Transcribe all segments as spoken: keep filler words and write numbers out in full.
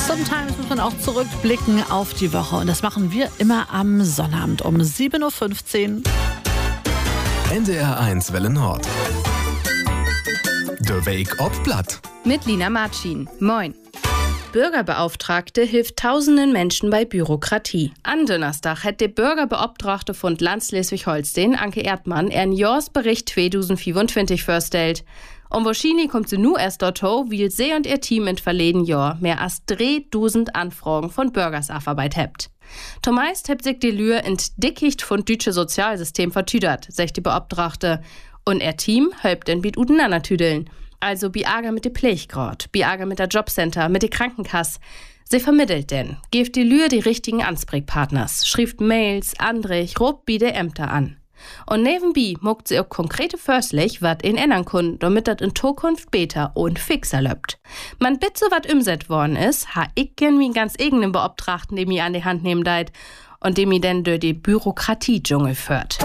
Sometimes muss man auch zurückblicken auf die Woche. Und das machen wir immer am Sonnabend um sieben Uhr fünfzehn. N D R eins Welle Nord. Der Weg ob Blatt. Mit Lina Marcin. Moin. Bürgerbeauftragte hilft tausenden Menschen bei Bürokratie. An Donnerstag hat der Bürgerbeauftragte von Land Schleswig-Holstein, Anke Erdmann, ihren Jahresbericht zwanzig vierundzwanzig vorstellt. Und wahrscheinlich kommt sie nur erst dorthin, weil sie und ihr Team in verleden Jahr mehr als dreitausend Anfragen von Bürgers Arbeit habt. Zumeist habt sich die Lühr in Dickicht von deutsche Sozialsystem vertüdert, sagt die Beauftragte. Und ihr Team hilft den Biet uteinander tüdeln. Also Biager mit de Pflegegrad, Biager mit der Jobcenter, mit de Krankenkasse. Sie vermittelt denn, gebt die Lühr die richtigen Ansprechpartners, schrift Mails, Andrich, rob bi de Ämter an. Und nebenbei muckt sie auch konkrete Förstlich, wat in ändern kun, damit dat in Zukunft besser und fixer löppt. Man bitte so wat umset worden is, ha ich gern mi ganz eigenen Beauftragten, dem mi an die Hand nehmen deit und dem mi denn durch die Bürokratie-Dschungel führt.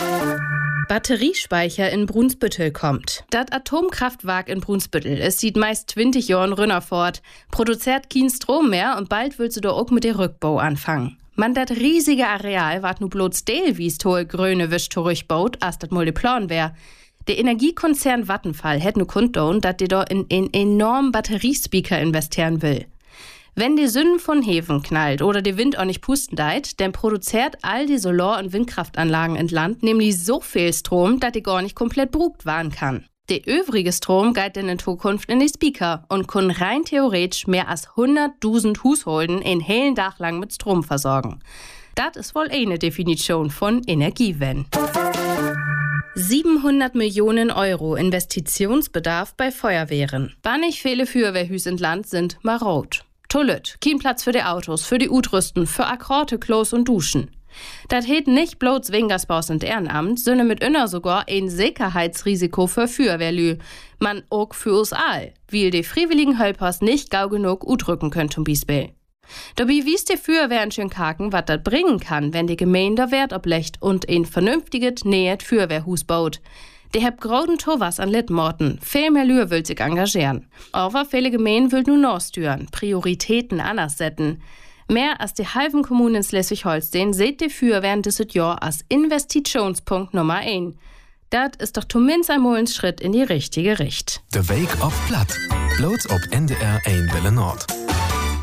Batteriespeicher in Brunsbüttel kommt. Das Atomkraftwerk in Brunsbüttel ist sieht meist zwanzig Jahren rünner fort, produziert kein Strom mehr und bald will sie doch auch mit dem Rückbau anfangen. Man dat riesige Areal wart nu bloß teilwies toll grüne Wisch zurückbaut, als dat mal de Plan wär. Der Energiekonzern Vattenfall hätt nu kundtun, dat die do in en enormen Batteriespeaker investieren will. Wenn die Sünden von Häfen knallt oder der Wind auch nicht pusten deit, dann produziert all die Solar- und Windkraftanlagen in Land nämlich so viel Strom, dass die gar nicht komplett brugt waren kann. Der übrige Strom geht dann in Zukunft in die Speaker und kann rein theoretisch mehr als hunderttausend Haushalten in hellen Tag lang mit Strom versorgen. Das ist wohl eine Definition von Energiewende. siebenhundert Millionen Euro Investitionsbedarf bei Feuerwehren. Bannig viele Feuerwehrhüs in Land sind marot. Toilette, kein Platz für die Autos, für die Utrüsten, für Akkorde, Klos und Duschen. Das hätt nicht bloß Wengersbaus und Ehrenamt, sondern mit inner sogar ein Sicherheitsrisiko für Feuerwehrlü. Man auch für uns all, weil die freiwilligen Helpers nicht gau genug utrücken können zum Beispiel. Dabei wies die Feuerwehr in Schönkaken, was das bringen kann, wenn die Gemeinde Wert oblecht und ein vernünftiges, nähet Feuerwehrhus baut. Die habt grauden Towas an Littmorten. Viel mehr Lühr will sich engagieren. Aber viele Gemeinden will nur nachsteuern, Prioritäten anders setzen. Mehr als die halben Kommunen in Schleswig-Holstein seht die für während des Jahr als Investitionspunkt Nummer eins. Das ist doch zumindest einmal ein Schritt in die richtige Richtung. Der Weg auf Blatt. Bloß ob N D R eins Welle Nord.